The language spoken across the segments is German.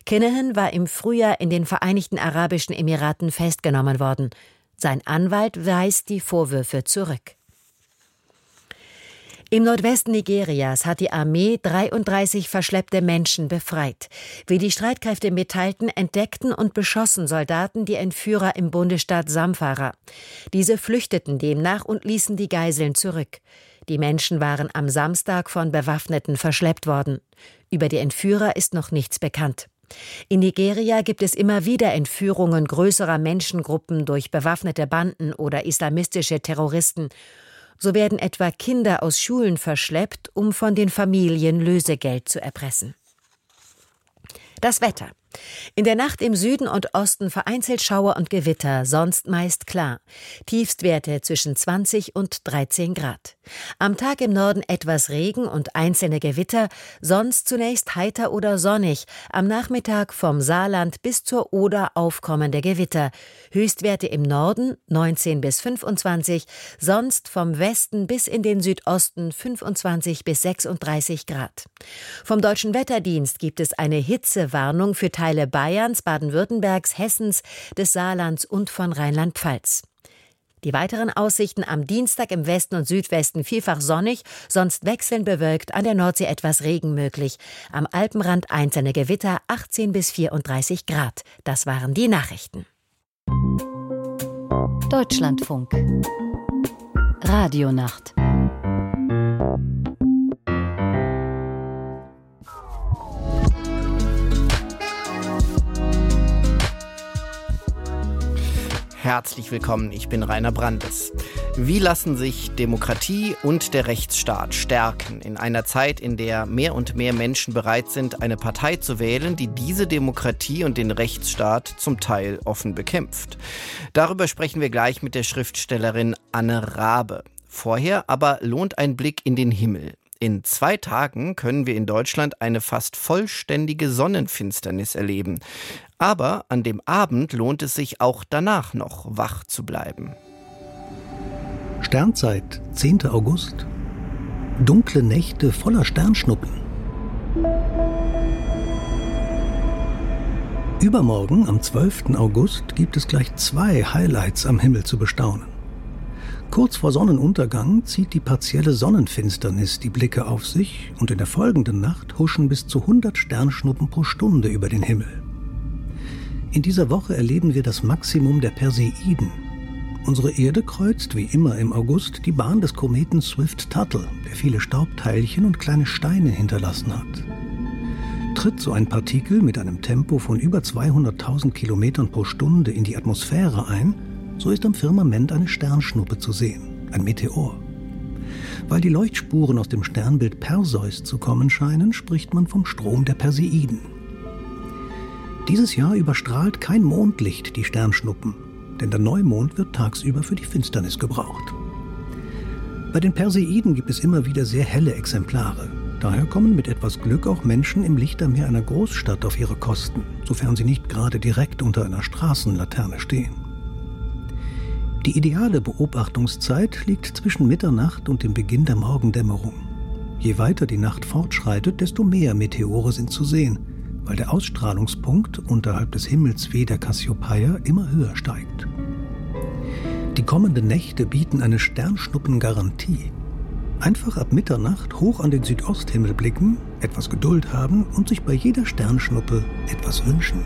Kinahan war im Frühjahr in den Vereinigten Arabischen Emiraten festgenommen worden. Sein Anwalt weist die Vorwürfe zurück. Im Nordwesten Nigerias hat die Armee 33 verschleppte Menschen befreit. Wie die Streitkräfte mitteilten, entdeckten und beschossen Soldaten die Entführer im Bundesstaat Zamfara. Diese flüchteten demnach und ließen die Geiseln zurück. Die Menschen waren am Samstag von Bewaffneten verschleppt worden. Über die Entführer ist noch nichts bekannt. In Nigeria gibt es immer wieder Entführungen größerer Menschengruppen durch bewaffnete Banden oder islamistische Terroristen. So werden etwa Kinder aus Schulen verschleppt, um von den Familien Lösegeld zu erpressen. Das Wetter. In der Nacht im Süden und Osten vereinzelt Schauer und Gewitter, sonst meist klar. Tiefstwerte zwischen 20 und 13 Grad. Am Tag im Norden etwas Regen und einzelne Gewitter, sonst zunächst heiter oder sonnig. Am Nachmittag vom Saarland bis zur Oder aufkommende Gewitter. Höchstwerte im Norden 19 bis 25, sonst vom Westen bis in den Südosten 25 bis 36 Grad. Vom Deutschen Wetterdienst gibt es eine Hitzewarnung für Teile Bayerns, Baden-Württembergs, Hessens, des Saarlands und von Rheinland-Pfalz. Die weiteren Aussichten am Dienstag im Westen und Südwesten vielfach sonnig, sonst wechselnd bewölkt, an der Nordsee etwas Regen möglich. Am Alpenrand einzelne Gewitter 18 bis 34 Grad. Das waren die Nachrichten. Deutschlandfunk. Radionacht. Herzlich willkommen, ich bin Rainer Brandes. Wie lassen sich Demokratie und der Rechtsstaat stärken in einer Zeit, in der mehr und mehr Menschen bereit sind, eine Partei zu wählen, die diese Demokratie und den Rechtsstaat zum Teil offen bekämpft? Darüber sprechen wir gleich mit der Schriftstellerin Anne Raabe. Vorher aber lohnt ein Blick in den Himmel. In 2 Tagen können wir in Deutschland eine fast vollständige Sonnenfinsternis erleben. Aber an dem Abend lohnt es sich auch danach noch wach zu bleiben. Sternzeit, 10. August. Dunkle Nächte voller Sternschnuppen. Übermorgen, am 12. August, gibt es gleich 2 Highlights am Himmel zu bestaunen. Kurz vor Sonnenuntergang zieht die partielle Sonnenfinsternis die Blicke auf sich und in der folgenden Nacht huschen bis zu 100 Sternschnuppen pro Stunde über den Himmel. In dieser Woche erleben wir das Maximum der Perseiden. Unsere Erde kreuzt wie immer im August die Bahn des Kometen Swift-Tuttle, der viele Staubteilchen und kleine Steine hinterlassen hat. Tritt so ein Partikel mit einem Tempo von über 200.000 Kilometern pro Stunde in die Atmosphäre ein, so ist am Firmament eine Sternschnuppe zu sehen, ein Meteor. Weil die Leuchtspuren aus dem Sternbild Perseus zu kommen scheinen, spricht man vom Strom der Perseiden. Dieses Jahr überstrahlt kein Mondlicht die Sternschnuppen, denn der Neumond wird tagsüber für die Finsternis gebraucht. Bei den Perseiden gibt es immer wieder sehr helle Exemplare. Daher kommen mit etwas Glück auch Menschen im Lichtermeer einer Großstadt auf ihre Kosten, sofern sie nicht gerade direkt unter einer Straßenlaterne stehen. Die ideale Beobachtungszeit liegt zwischen Mitternacht und dem Beginn der Morgendämmerung. Je weiter die Nacht fortschreitet, desto mehr Meteore sind zu sehen, weil der Ausstrahlungspunkt unterhalb des Himmels W der Cassiopeia immer höher steigt. Die kommenden Nächte bieten eine Sternschnuppengarantie. Einfach ab Mitternacht hoch an den Südosthimmel blicken, etwas Geduld haben und sich bei jeder Sternschnuppe etwas wünschen.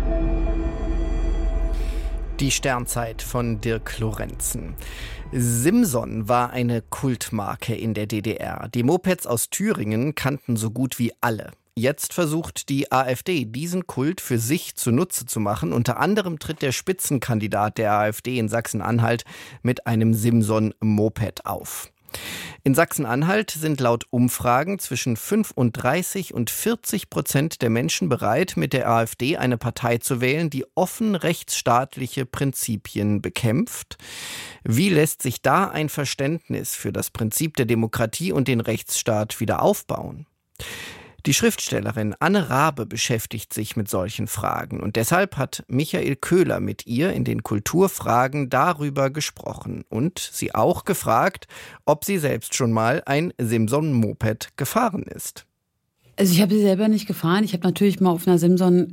Die Sternzeit von Dirk Lorenzen. Simson war eine Kultmarke in der DDR. Die Mopeds aus Thüringen kannten so gut wie alle. Jetzt versucht die AfD, diesen Kult für sich zunutze zu machen. Unter anderem tritt der Spitzenkandidat der AfD in Sachsen-Anhalt mit einem Simson-Moped auf. In Sachsen-Anhalt sind laut Umfragen zwischen 35% und 40% der Menschen bereit, mit der AfD eine Partei zu wählen, die offen rechtsstaatliche Prinzipien bekämpft. Wie lässt sich da ein Verständnis für das Prinzip der Demokratie und den Rechtsstaat wieder aufbauen? Die Schriftstellerin Anne Raabe beschäftigt sich mit solchen Fragen und deshalb hat Michael Köhler mit ihr in den Kulturfragen darüber gesprochen und sie auch gefragt, ob sie selbst schon mal ein Simson-Moped gefahren ist. Also ich habe sie selber nicht gefahren. Ich habe natürlich mal auf einer Simson